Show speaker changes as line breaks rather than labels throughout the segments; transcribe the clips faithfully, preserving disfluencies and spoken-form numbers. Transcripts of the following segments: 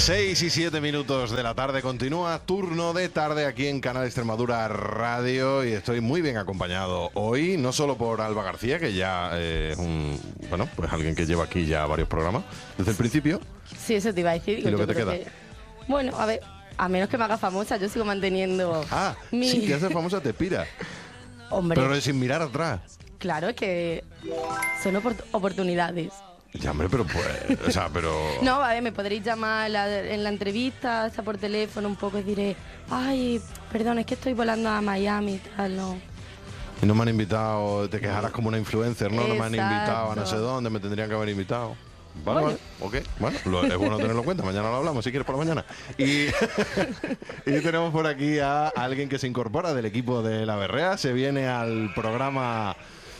seis y siete minutos de la tarde continúa turno de tarde aquí en Canal Extremadura Radio y estoy muy bien acompañado hoy, no solo por Alba García, que ya eh, es un, bueno, pues alguien que lleva aquí ya varios programas desde el principio.
Sí, eso te iba a decir.
¿Y lo que te queda?
Que, bueno, a ver, a menos que me haga famosa, yo sigo manteniendo
Ah,
mi...
sí, que haces famosa te pira.
Hombre.
Pero sin mirar atrás.
Claro, es que son opor- oportunidades.
Ya, hombre, pero pues, o sea, pero...
No, a ver, me podréis llamar la, en la entrevista, hasta por teléfono un poco y diré, ay, perdón, es que estoy volando a Miami y tal, no.
Y no me han invitado, te quejarás como una influencer, ¿no? No me han
Exacto.
invitado a no sé dónde, me tendrían que haber invitado. Vale,
Bueno.
vale, ok. Bueno, lo, es bueno tenerlo en cuenta. Mañana lo hablamos, si quieres, por la mañana. Y, y tenemos por aquí a alguien que se incorpora del equipo de La Berrea. Se viene al programa...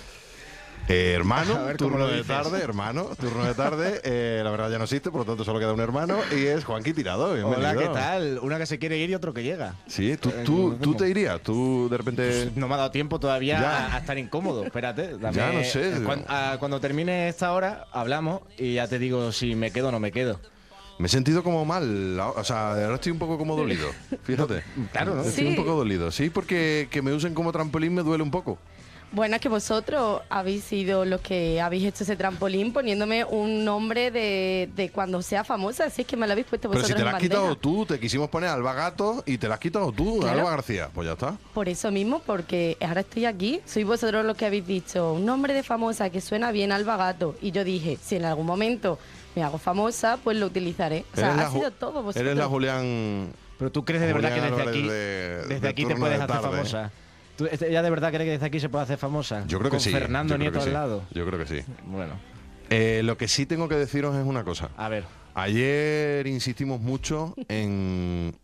Eh, hermano,
A ver cómo
turno
lo
de
dices.
tarde, hermano, turno de tarde. Eh, la verdad ya no existe, por lo tanto solo queda un hermano y es Juanqui Tirado. Bienvenido.
Hola, ¿qué tal? Una que se quiere ir y otro que llega.
Sí, tú,
Eh,
tú,
¿cómo?
tú te irías, tú de repente...
No me ha dado tiempo todavía
Ya.
a, a estar incómodo. Espérate. dame-
Ya, no sé.
Cuan- a- cuando termine esta hora, hablamos y ya te digo si me quedo o no me quedo.
Me he sentido como mal, o sea, ahora estoy un poco como dolido, fíjate.
Claro, ¿no?
Estoy
Sí.
un poco dolido, sí, porque que me usen como trampolín me duele un poco.
Bueno, es que vosotros habéis sido los que habéis hecho ese trampolín poniéndome un nombre de, de cuando sea famosa, así es que me lo habéis puesto
Pero
vosotros
si te la
en
has
bandeja.
quitado tú, te quisimos poner Alba Gato y te la has quitado tú,
Claro.
Alba García, pues ya está.
Por eso mismo, porque ahora estoy aquí, sois vosotros los que habéis dicho un nombre de famosa que suena bien Alba Gato. Y yo dije, si en algún momento me hago famosa, pues lo utilizaré. O sea,
Eres la
ha
Ju-
sido todo vosotros.
Eres la Julián...
Pero tú crees de verdad que
Julián
desde
Álvarez
aquí,
de-
desde
de
aquí te
turno
puedes
de
hacer
tarde.
famosa. ¿Tú este- ya de verdad crees que desde aquí se puede hacer famosa?
Yo creo que
Con
sí.
Fernando
yo creo
Nieto
que
al
sí,
lado.
Yo creo que sí.
Bueno,
Eh, lo que sí tengo que deciros es una cosa.
a ver.
Ayer insistimos mucho en...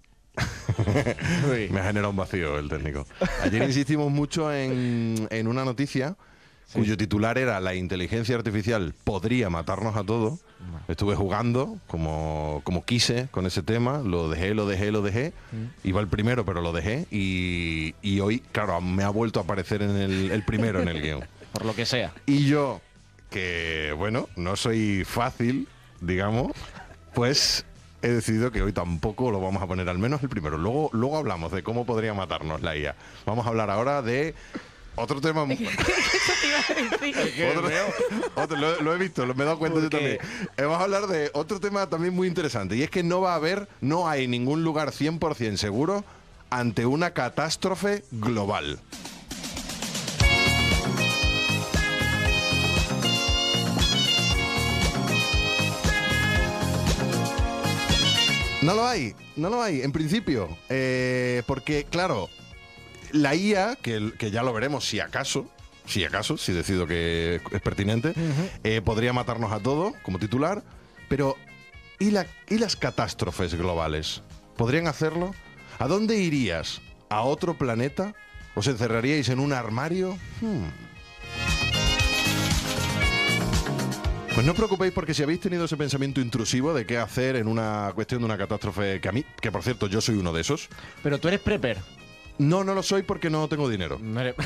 Uy.
Me ha generado un vacío el técnico. Ayer insistimos mucho en, en una noticia cuyo titular era la inteligencia artificial podría matarnos a todos. Estuve jugando como, como quise con ese tema, lo dejé, lo dejé, lo dejé. Iba el primero, pero lo dejé. Y, y hoy, claro, me ha vuelto a aparecer en el, el primero en el guión.
Por lo que sea.
Y yo, que bueno, no soy fácil, digamos, pues he decidido que hoy tampoco lo vamos a poner, al menos el primero. Luego, luego hablamos de cómo podría matarnos la I A. Vamos a hablar ahora de otro tema.
Eso te iba a decir.
otro- otro- lo, lo he visto, lo, me he dado cuenta yo
¿Por qué?
también. Eh, Vamos a hablar de otro tema también muy interesante. Y es que no va a haber, no hay ningún lugar cien por ciento seguro ante una catástrofe global. No lo hay, no lo hay, en principio. Eh, porque, claro, la I A, que, que ya lo veremos si acaso, si acaso, si decido que es pertinente, eh, podría matarnos a todos como titular, pero ¿y, la, ¿y las catástrofes globales? ¿Podrían hacerlo? ¿A dónde irías? ¿A otro planeta? ¿Os encerraríais en un armario? Hmm. Pues no os preocupéis porque si habéis tenido ese pensamiento intrusivo de qué hacer en una cuestión de una catástrofe que a mí, que por cierto yo soy uno de esos,
Pero tú eres prepper.
no, no lo soy porque no tengo dinero.
No eres-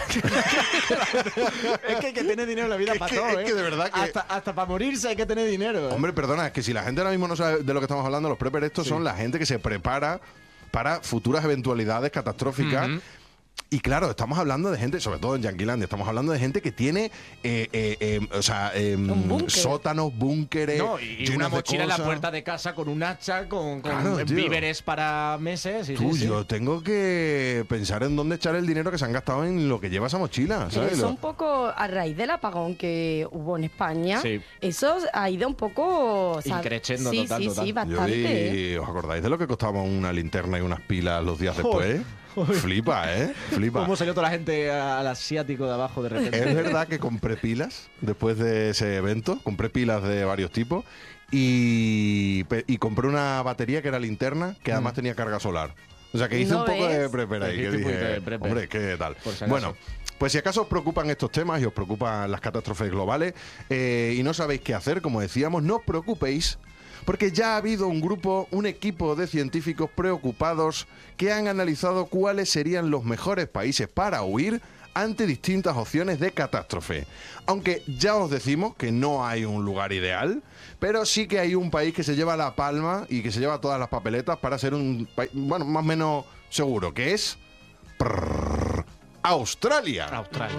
es que hay que tener dinero en la vida
Es
para
que-
todo,
es
¿eh?
que de verdad que-
Hasta, hasta para morirse hay que tener dinero. ¿eh?
Hombre, perdona, es que si la gente ahora mismo no sabe de lo que estamos hablando, los preppers estos
Sí.
son la gente que se prepara para futuras eventualidades catastróficas.
Ujú.
Y claro, estamos hablando de gente, sobre todo en Yanquilandia, estamos hablando de gente que tiene eh, eh, eh, o sea, eh,
Un búnker.
sótanos, búnkeres,
No, y, y
llenos
una
de
mochila en la
cosas.
puerta de casa con un hacha, con, con
Claro, tío.
víveres para meses. Sí,
Tú,
sí, sí.
yo tengo que pensar en dónde echar el dinero que se han gastado en lo que lleva esa mochila,
Pero
¿sabes?
eso
Lo-
un poco a raíz del apagón que hubo en España,
Sí.
eso ha ido un poco... o sea,
Increciendo,
sí,
total,
sí,
total.
sí,
Yo
Yo
bastante.
vi-
¿eh?
¿Os acordáis de lo que costaba una linterna y unas pilas los días después? Flipa, ¿eh? Flipa.
¿Cómo salió toda la gente al asiático de abajo de repente?
Es verdad que compré pilas después de ese evento, compré pilas de varios tipos y, pe- y compré una batería que era linterna que además tenía carga solar. O sea que hice
¿No
un poco de
ves?
prepper ahí, que
Hiciste un poquito
dije,
de prepper.
hombre, ¿qué tal?
Por si acaso.
Bueno, pues si acaso os preocupan estos temas y os preocupan las catástrofes globales eh, y no sabéis qué hacer, como decíamos, no os preocupéis, porque ya ha habido un grupo, un equipo de científicos preocupados que han analizado cuáles serían los mejores países para huir ante distintas opciones de catástrofe. Aunque ya os decimos que no hay un lugar ideal, pero sí que hay un país que se lleva la palma y que se lleva todas las papeletas para ser un país, bueno, más o menos seguro, que es prrr, Australia.
Australia.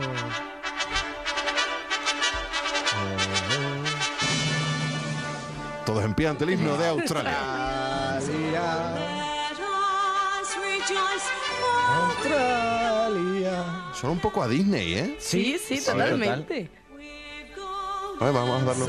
Todos en pie ante el himno de Australia.
Australia.
Suena un poco a Disney, ¿eh?
Sí, sí,
sí,
totalmente.
A ver, vamos a darlo.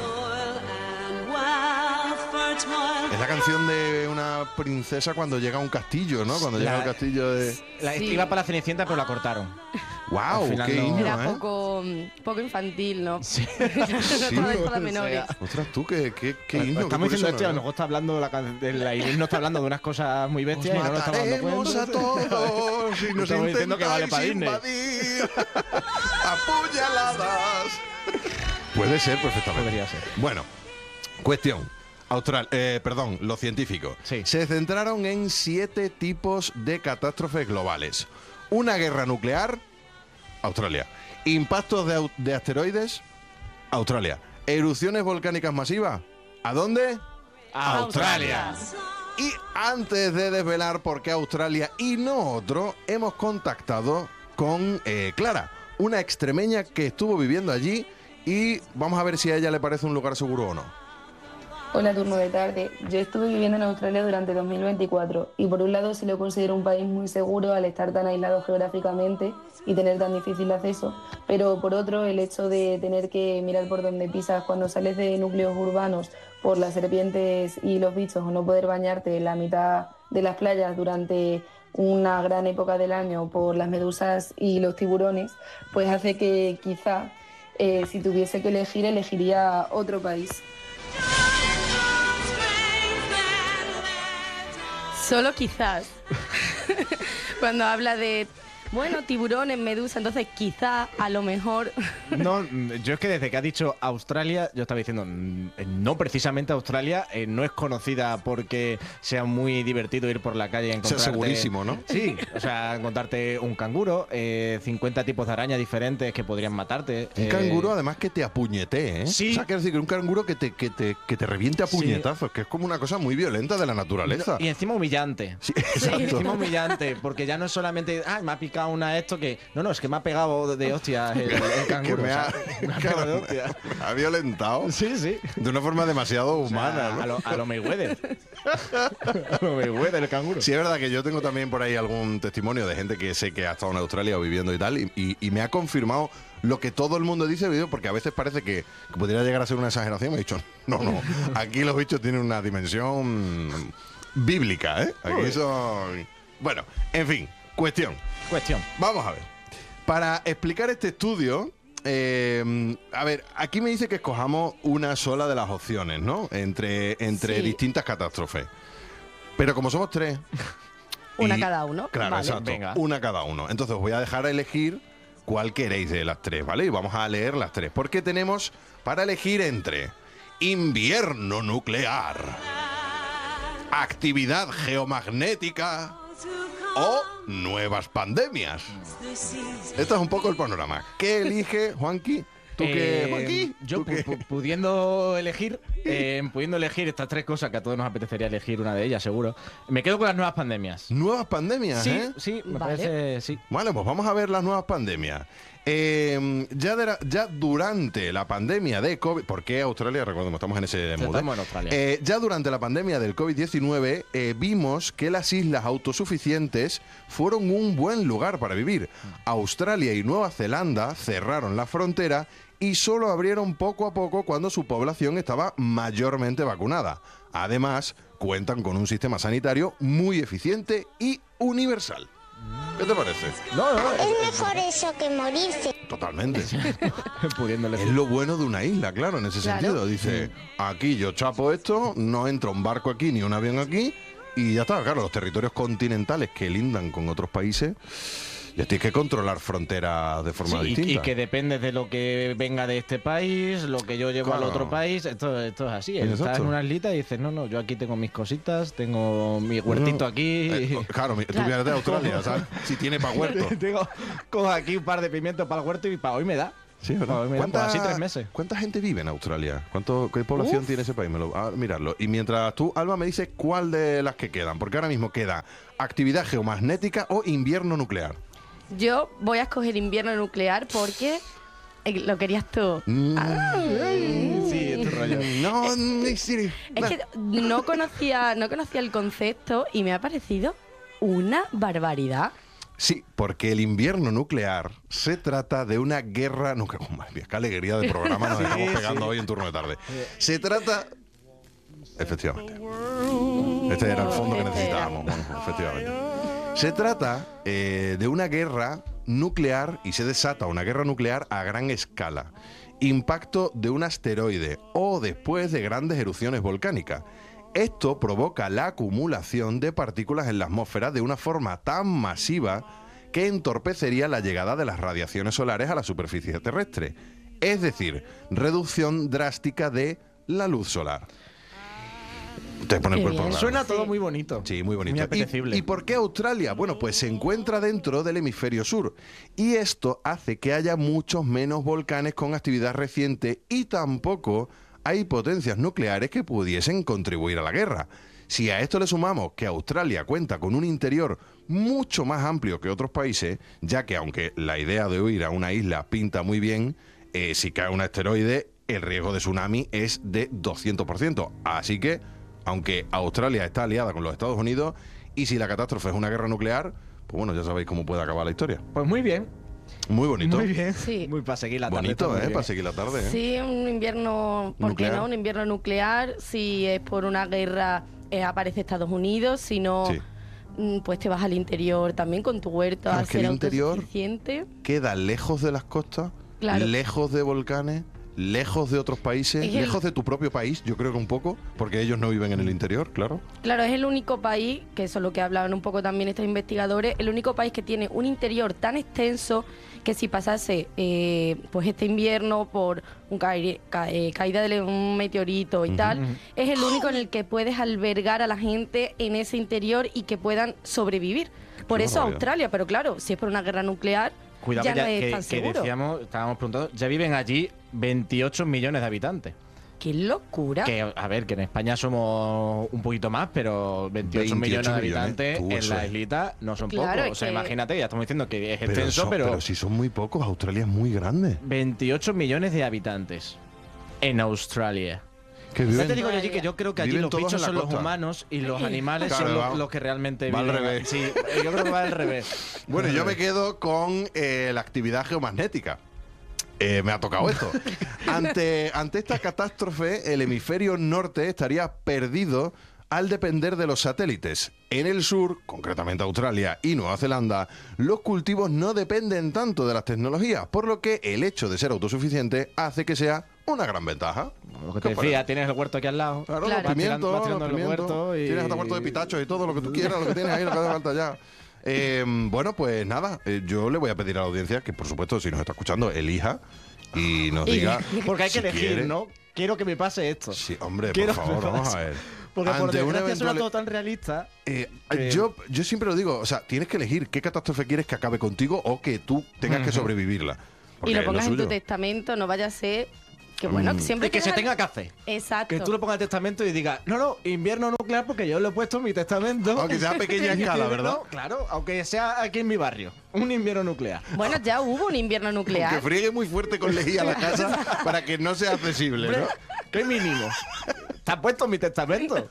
Es la canción de una princesa cuando llega a un castillo, ¿no? Cuando llega
La-
al castillo de...
La,
Sí.
Iba para la Cenicienta, pero la cortaron.
¡Wow!
Al final
¡Qué
no-
himno,
Era
eh!
poco, poco infantil, ¿no?
Sí.
No estaba para menores.
Ostras, tú, qué, qué, qué himno.
Estamos
qué
diciendo
curioso,
esto y a lo
¿no?
mejor está hablando la, can- de la Irene no está hablando de unas cosas muy bestias y no lo estamos dando
Mataremos
cuenta.
a todos y nos
Estamos diciendo que vale para
intentáis
Disney.
invadir. Apuñaladas. Puede ser perfectamente.
Podría ser.
Bueno, cuestión. Austral, eh, perdón, los científicos
Sí.
se centraron en siete tipos de catástrofes globales. Una guerra nuclear, Australia. Impactos de, au- de asteroides, Australia. Erupciones volcánicas masivas, ¿a dónde?
Australia.
Y antes de desvelar por qué Australia y no otro, hemos contactado con eh, Clara, una extremeña que estuvo viviendo allí, y vamos a ver si a ella le parece un lugar seguro o no.
Hola, turno de tarde. Yo estuve viviendo en Australia durante dos mil veinticuatro y por un lado sí lo considero un país muy seguro al estar tan aislado geográficamente y tener tan difícil acceso, pero por otro el hecho de tener que mirar por donde pisas cuando sales de núcleos urbanos por las serpientes y los bichos o no poder bañarte en la mitad de las playas durante una gran época del año por las medusas y los tiburones, pues hace que quizá eh, si tuviese que elegir elegiría otro país.
Solo quizás. Cuando habla de, bueno, tiburones, medusa, entonces quizás, a lo mejor...
No, yo es que desde que ha dicho Australia, yo estaba diciendo, mm, no precisamente Australia, eh, no es conocida porque sea muy divertido ir por la calle y
Sea
encontrarte...
segurísimo, ¿no?
Sí, o sea, encontrarte un canguro, eh, cincuenta tipos de arañas diferentes que podrían matarte.
Un
eh,
canguro además que te apuñetee, ¿eh?
Sí.
O sea, quiero decir que un canguro que te, que te, que te reviente a
Sí.
puñetazos, que es como una cosa muy violenta de la naturaleza.
Y encima humillante.
Sí,
Y
exacto.
encima humillante, porque ya no es solamente, ah, me ha picado una esto que... No, no, es que me ha pegado de, de hostia el, el
Que
canguro.
me
o
ha,
sea, me ha pegado de hostia.
me ha violentado
Sí, sí.
de una forma demasiado
O sea,
humana, ¿no?
a, lo, a lo Mayweather. A lo Mayweather, el canguro.
Sí, es verdad que yo tengo también por ahí algún testimonio de gente que sé que ha estado en Australia o viviendo y tal, y, y- y me ha confirmado lo que todo el mundo dice, porque a veces parece que, que podría llegar a ser una exageración. Me he dicho, no, no, aquí los bichos tienen una dimensión bíblica, ¿eh? Aquí son... Bueno, en fin, cuestión.
Cuestión.
Vamos a ver. Para explicar este estudio, eh, a ver, aquí me dice que escojamos una sola de las opciones, ¿no? Entre, entre
Sí.
distintas catástrofes. Pero como somos tres...
Una
y-
cada uno.
Claro,
Vale.
exacto.
Venga.
Una cada uno. Entonces os voy a dejar elegir cuál queréis de las tres, ¿vale? Y vamos a leer las tres. Porque tenemos para elegir entre invierno nuclear, actividad geomagnética o nuevas pandemias. Esto es un poco el panorama. ¿Qué elige Juanqui? ¿Tú qué,
Eh,
Juanqui?
Yo,
¿Tú qué?
pu- pu- pudiendo elegir, eh, pudiendo elegir estas tres cosas, que a todos nos apetecería elegir una de ellas, seguro, me quedo con las nuevas pandemias.
Nuevas pandemias,
Sí,
¿eh?
sí, me
Vale.
parece, sí.
Vale, pues vamos a ver las nuevas pandemias. Eh, ya, de la- ya durante la pandemia de COVID, ¿por qué Australia? Recordemos, estamos en ese mood.
Estamos
¿eh?
en Australia.
Eh, ya durante la pandemia del COVID diecinueve eh, vimos que las islas autosuficientes fueron un buen lugar para vivir. Australia y Nueva Zelanda cerraron la frontera y solo abrieron poco a poco cuando su población estaba mayormente vacunada. Además, cuentan con un sistema sanitario muy eficiente y universal. ¿Qué te parece?
No, no,
Es mejor eso que morirse.
Totalmente.
pudiendo
Es
elegir.
lo bueno de una isla, claro, en ese
Claro.
sentido. Dice, aquí yo chapo esto, no entra un barco aquí ni un avión aquí y ya está. Claro, los territorios continentales que lindan con otros países, Ya tienes que controlar fronteras de forma
Sí, y,
distinta.
y que depende de lo que venga de este país, lo que yo llevo
Claro.
al otro país, esto, esto es así. Estás
Exacto.
en una islita y dices, no, no, yo aquí tengo mis cositas, tengo mi huertito
No,
aquí.
eh, claro, mi- tú
Claro.
vienes de Australia, ¿sabes? Si tiene para huerto.
tengo cojo aquí un par de pimientos para el huerto y para hoy me da.
Sí, ¿verdad?
Para hoy me da, pues así tres meses.
¿Cuánta gente vive en Australia? ¿Cuánto, ¿Qué población tiene ese país? Me lo, a mirarlo. Y mientras tú, Alba, me dices cuál de las que quedan, porque ahora mismo queda actividad geomagnética o invierno nuclear.
Yo voy a escoger invierno nuclear porque eh, lo querías tú.
Mm.
Ah.
Sí, es tu rollo.
No, no, sí.
Es que no conocía, no conocía el concepto y me ha parecido una barbaridad.
Sí, porque el invierno nuclear se trata de una guerra nuclear. Oh, madre mía, qué alegría de programa nos estamos pegando hoy en turno de tarde. Se trata. Efectivamente. Este era el fondo que
Este
necesitábamos. Bueno, efectivamente. Se trata eh, de una guerra nuclear y se desata una guerra nuclear a gran escala. Impacto de un asteroide o después de grandes erupciones volcánicas. Esto provoca la acumulación de partículas en la atmósfera de una forma tan masiva que entorpecería la llegada de las radiaciones solares a la superficie terrestre. Es decir, reducción drástica de la luz solar. Te pone el
Qué
cuerpo
bien.
raro.
Suena todo
Sí.
muy bonito.
Sí, muy bonito.
Muy
¿Y,
apetecible.
¿Y por qué Australia? Bueno, pues se encuentra dentro del hemisferio sur. Y esto hace que haya muchos menos volcanes con actividad reciente y tampoco hay potencias nucleares que pudiesen contribuir a la guerra. Si a esto le sumamos que Australia cuenta con un interior mucho más amplio que otros países, ya que aunque la idea de huir a una isla pinta muy bien, eh, si cae un asteroide, el riesgo de tsunami es de doscientos por ciento. Así que, aunque Australia está aliada con los Estados Unidos, y si la catástrofe es una guerra nuclear, pues bueno, ya sabéis cómo puede acabar la historia.
Pues muy bien.
Muy bonito.
Muy bien.
Sí.
Muy para seguir la tarde.
Bonito,
está muy
¿eh?
bien.
Para seguir la tarde, ¿eh?
Sí, un invierno, ¿por
Nuclear.
qué no? Un invierno nuclear. Si es por una guerra, eh, aparece Estados Unidos. Si no,
Sí.
mm, pues te vas al interior también con tu huerto
Claro,
a
es que
ser
el interior-
autosuficiente.
Queda lejos de las costas,
Claro.
lejos de volcanes, lejos de otros países,
Es el-
lejos de tu propio país, yo creo que un poco, porque ellos no viven en el interior, claro.
Claro, es el único país, que eso es lo que hablaban un poco también estos investigadores, el único país que tiene un interior tan extenso que si pasase eh, pues este invierno por un caire- ca- eh, caída de un meteorito y tal, es el único en el que puedes albergar a la gente en ese interior y que puedan sobrevivir. Por
Qué
eso
barbaridad.
Australia, pero claro, si es por una guerra nuclear,
Cuidado
ya
que,
no
ya-
es
que-
tan
que
seguro.
decíamos, estábamos preguntando, ya viven allí veintiocho millones de habitantes.
¡Qué locura!
Que, a ver, que en España somos un poquito más, pero veintiocho, millones de
millones,
habitantes
tú,
en
eso
la
es.
islita no son
Claro,
pocos.
es
O sea,
que-
imagínate, ya estamos diciendo que es
Pero,
extenso,
son-
pero,
pero si son muy pocos, Australia es muy grande.
veintiocho millones de habitantes en Australia.
Que
Ya
viven,
te digo yo allí que yo creo que allí
Viven
los
todos
bichos
en la
son los
costa.
humanos y los animales
Claro,
son
va-
los, los que realmente
va al
viven.
revés.
Sí, yo creo que va al revés.
Bueno, yo me quedo con eh, la actividad geomagnética. Eh, me ha tocado esto. Ante, ante esta catástrofe, el hemisferio norte estaría perdido al depender de los satélites. En el sur, concretamente Australia y Nueva Zelanda, los cultivos no dependen tanto de las tecnologías, por lo que el hecho de ser autosuficiente hace que sea una gran ventaja.
Lo que
¿Qué
te
os
decía,
parece?
tienes el huerto aquí al lado.
Claro,
Claro.
los
Vas tirando-
pimientos,
vas tirando
los
en los
pimientos.
huertos y-
Tienes hasta huerto de pitachos y todo lo que tú quieras, lo que tienes ahí, lo que hace falta ya. Eh, bueno, pues nada, eh, yo le voy a pedir a la audiencia que, por supuesto, si nos está escuchando, elija y nos
Y-
diga.
Porque hay que
si
elegir,
quiere.
¿no? Quiero que me pase esto.
Sí, hombre,
Quiero
por
que me
favor, vamos
pase.
a ver.
Porque por
Ante una
desgracia suena
eventual-
todo tan realista.
Eh,
que-
yo, yo siempre lo digo, o sea, tienes que elegir qué catástrofe quieres que acabe contigo o que tú tengas que
Ujú.
sobrevivirla. Porque
Y lo
es
pongas en tu
suyo.
testamento, no vaya a ser que bueno,
Mm.
que siempre
Y que se
dejar-
tenga que hacer.
Exacto.
Que tú lo pongas en el testamento y digas, no, no, invierno nuclear porque yo lo he puesto en mi testamento.
Aunque sea a pequeña escala, ¿verdad?
No, claro, aunque sea aquí en mi barrio. Un invierno nuclear.
Bueno, ya hubo un invierno
Que
nuclear.
friegue muy fuerte con lejía la casa para que no sea accesible, ¿no?
¿Qué mínimo? Está puesto en mi testamento.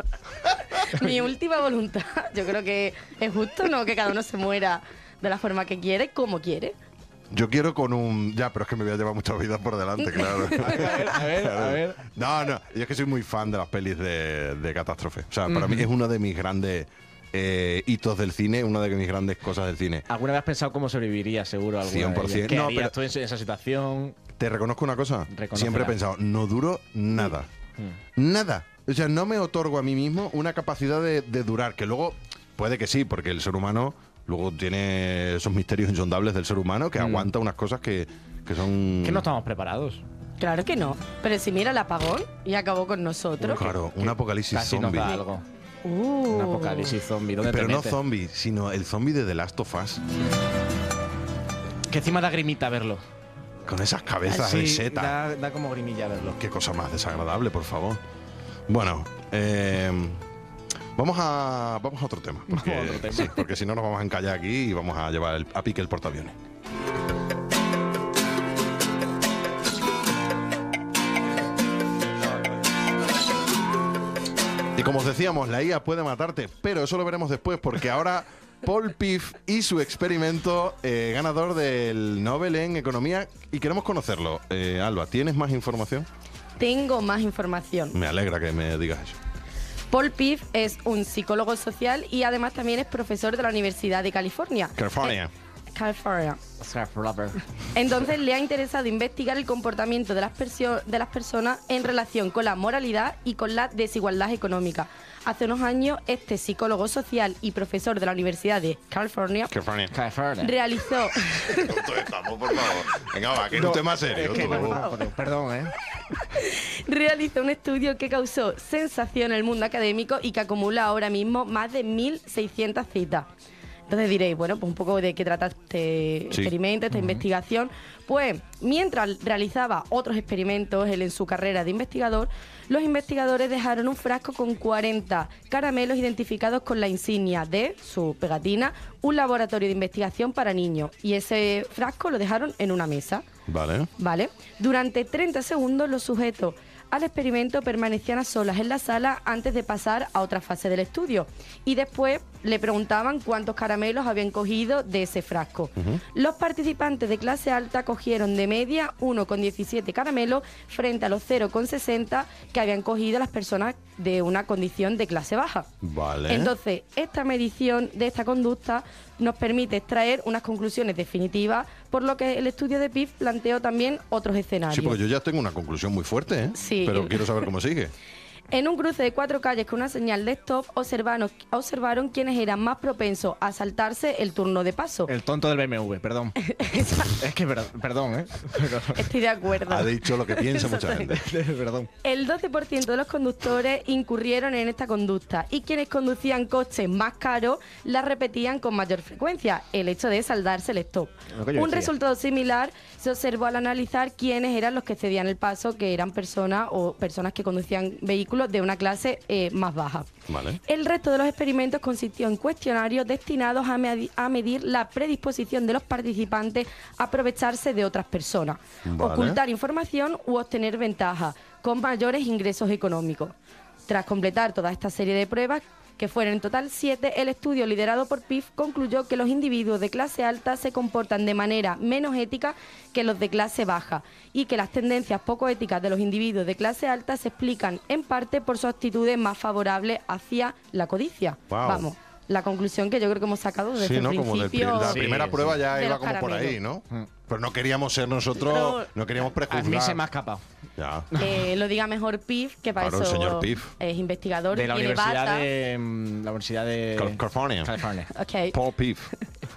Mi última voluntad, yo creo que es justo, ¿no? Que cada uno se muera de la forma que quiere, como quiere.
Yo quiero con un... Ya, pero es que me voy a llevar muchas vidas por delante, claro.
A ver, a ver, a ver.
No, no, yo es que soy muy fan de las pelis de, de catástrofe. O sea, para mí es uno de mis grandes eh, hitos del cine, una de mis grandes cosas del cine.
¿Alguna vez has pensado cómo sobreviviría seguro alguna
cien por
de
cien.
ellas? ¿Qué
No,
harías
pero-
tú en esa situación?
Te reconozco una cosa.
Reconócela.
Siempre he pensado, no duro nada.
Mm.
Nada. O sea, no me otorgo a mí mismo una capacidad de, de durar, que luego puede que sí, porque el ser humano luego tiene esos misterios insondables del ser humano que
Mm.
aguanta unas cosas que, que son...
Que no estamos preparados.
Claro que no. Pero si mira el apagón y acabó con nosotros.
Claro, un apocalipsis
Casi nos
zombie.
da algo.
Uh.
Un apocalipsis zombie. ¿Dónde
Pero
te
no
metes?
zombie, sino el zombie de The Last of Us.
Que encima da grimita verlo.
Con esas cabezas
Sí,
de seta.
Da, da como grimilla verlo.
Qué cosa más desagradable, por favor. Bueno, eh, vamos a vamos a otro tema. Porque,
Vamos a otro tema.
sí, porque si no nos vamos a encallar aquí y vamos a llevar el- a pique el portaaviones. Y como os decíamos, la I A puede matarte, pero eso lo veremos después, porque ahora Paul Piff y su experimento, eh, ganador del Nobel en Economía, y queremos conocerlo. Eh, Alba, ¿tienes más información?
Tengo más información.
Me alegra que me digas eso.
Paul Piff es un psicólogo social y además también es profesor de la Universidad de California.
California.
Eh, California.
Rubber.
Entonces le ha interesado investigar el comportamiento de las, persio- de las personas en relación con la moralidad y con la desigualdad económica. Hace unos años, este psicólogo social y profesor de la Universidad de California
California.
California.
realizó,
Tonto estamos, por favor. Venga, va, que es un tema serio.
Es que
tú.
no, perdón, perdón, ¿eh?
realizó un estudio que causó sensación en el mundo académico y que acumula ahora mismo más de mil seiscientas citas. Entonces diréis, bueno, pues un poco de qué trata este
Sí.
experimento, esta investigación. Pues mientras realizaba otros experimentos él en su carrera de investigador, los investigadores dejaron un frasco con cuarenta caramelos identificados con la insignia de su pegatina, un laboratorio de investigación para niños. Y ese frasco lo dejaron en una mesa.
Vale.
¿Vale? Durante treinta segundos los sujetos al experimento permanecían a solas en la sala antes de pasar a otra fase del estudio y después le preguntaban cuántos caramelos habían cogido de ese frasco. Los participantes de clase alta cogieron de media uno coma diecisiete caramelos frente a los cero coma sesenta que habían cogido las personas de una condición de clase baja.
Vale.
Entonces, esta medición de esta conducta nos permite extraer unas conclusiones definitivas, por lo que el estudio de Piff planteó también otros escenarios.
Sí, porque yo ya tengo una conclusión muy fuerte, ¿eh?
Sí.
Pero quiero saber cómo sigue.
En un cruce de cuatro calles con una señal de stop, observaron, observaron quienes eran más propensos a saltarse el turno de paso.
El tonto del B M W, perdón. Es que, per- perdón, ¿eh? Pero-
Estoy de acuerdo.
Ha dicho lo que piensa mucha gente.
perdón.
El doce por ciento de los conductores incurrieron en esta conducta y quienes conducían coches más caros la repetían con mayor frecuencia, el hecho de saldarse el stop.
Lo que yo
Un
decía.
resultado similar se observó al analizar quiénes eran los que cedían el paso, que eran personas o personas que conducían vehículos de una clase eh, más baja.
Vale.
El resto de los experimentos consistió en cuestionarios destinados a, medi- a medir la predisposición de los participantes a aprovecharse de otras personas,
Vale.
ocultar información u obtener ventajas con mayores ingresos económicos. Tras completar toda esta serie de pruebas, que fueron en total siete, el estudio liderado por Piff concluyó que los individuos de clase alta se comportan de manera menos ética que los de clase baja y que las tendencias poco éticas de los individuos de clase alta se explican en parte por sus actitudes más favorables hacia la codicia.
Wow.
Vamos, la conclusión que yo creo que hemos sacado desde
Sí,
el
¿no? Como del pri-
principio.
la
Sí,
primera
sí.
prueba ya
De
iba
los
como por ahí,
caramelos.
¿no? Pero no queríamos ser nosotros,
Pero-
no queríamos
A
prejuzgar.
mí se me ha escapado.
Ya.
Eh, lo diga mejor Piff, que para
Claro, el
eso
señor Piff.
es investigador,
De la
tiene
universidad
bata.
de. mm, La universidad de.
Cal- California.
California.
Ok.
Paul Piff.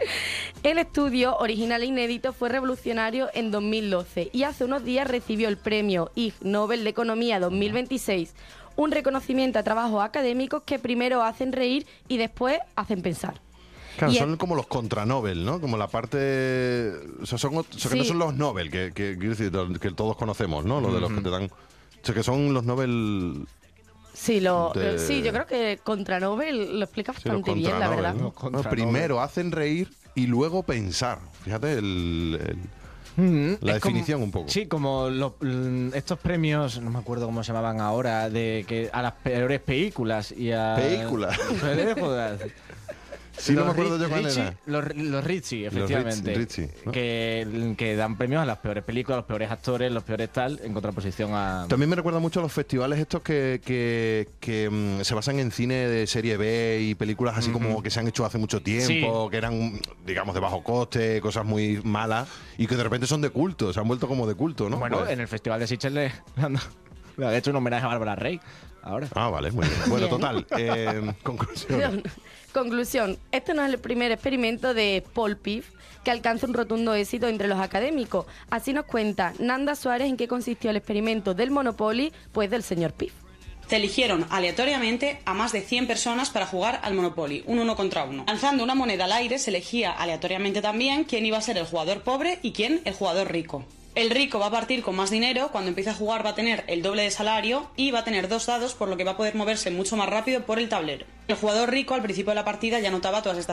El estudio, original e inédito, fue revolucionario en dos mil doce y hace unos días recibió el premio Ig Nobel de Economía dos mil veintiséis, un reconocimiento a trabajos académicos que primero hacen reír y después hacen pensar.
Claro,
Y
son
el-
como los contra Nobel, ¿no? Como la parte... O sea, son, ot- o sea, que no
Sí.
son los Nobel, que, que, quiero decir, que todos conocemos, ¿no? Los de los que te dan... O sea, que son los Nobel...
Sí, lo,
de-
eh, sí, yo creo que contra Nobel lo explica
Sí, los
bastante bien,
contra
la
Nobel,
verdad.
¿no?
Los contra
No, primero hacen reír y luego pensar. Fíjate el- el,
Mm,
la
es como-
definición un poco.
Sí, como los- mm, estos premios, no me acuerdo cómo se llamaban ahora, de que a las peores películas y a.
Películas.
Películas.
Sí, no
Los
me acuerdo
Ri-
yo cuál
Ritchie-
era.
Los, los Ritchie,
Los
efectivamente.
Ritz- Ritchie, ¿no?
que, que dan premios a las peores películas, los peores actores, los peores tal, en contraposición a.
También me recuerda mucho a los festivales estos que, que, que, mm, se basan en cine de serie B y películas así como que se han hecho hace mucho tiempo, que eran, digamos, de bajo coste, cosas muy malas, y que de repente son de culto, se han vuelto como de culto, ¿no?
Bueno,
Pues-
en el Festival de Sitges le, le han, le han hecho un homenaje a Bárbara Rey. ahora.
Ah, vale, muy bien. Bueno,
Bien.
total, eh, conclusión.
Conclusión, este no es el primer experimento de Paul Piff que alcanza un rotundo éxito entre los académicos. Así nos cuenta Nanda Suárez en qué consistió el experimento del Monopoly, pues del señor Piff.
Se eligieron aleatoriamente a más de cien personas para jugar al Monopoly, un uno contra uno. Lanzando una moneda al aire se elegía aleatoriamente también quién iba a ser el jugador pobre y quién el jugador rico. El rico va a partir con más dinero, cuando empiece a jugar va a tener el doble de salario y va a tener dos dados, por lo que va a poder moverse mucho más rápido por el tablero. El jugador rico al principio de la partida ya notaba todas estas